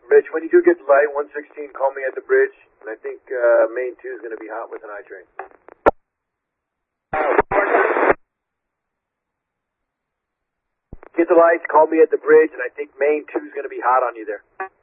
Mitch, when you do get the light, 116, call me at the bridge, and I think Main 2 is going to be hot with an I-train. Get the lights, call me at the bridge, and I think Main 2 is going to be hot on you there.